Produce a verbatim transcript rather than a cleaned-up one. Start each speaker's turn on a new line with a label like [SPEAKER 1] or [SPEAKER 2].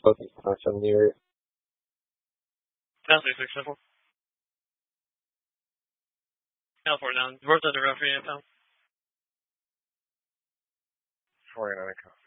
[SPEAKER 1] spoken to some in the area.
[SPEAKER 2] Down three six simple. L four down. Worth under rough for you, pal.
[SPEAKER 3] forty-nine.